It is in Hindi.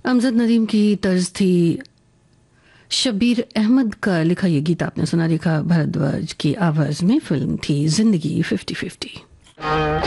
अमजद नदीम की तर्ज थी। शब्बीर अहमद का लिखा ये गीत आपने सुना। रेखा भारद्वाज की आवाज में फिल्म थी जिंदगी 50-50।